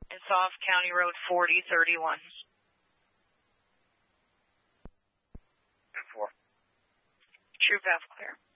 It's off County Road 4031. 10-4. True path clear.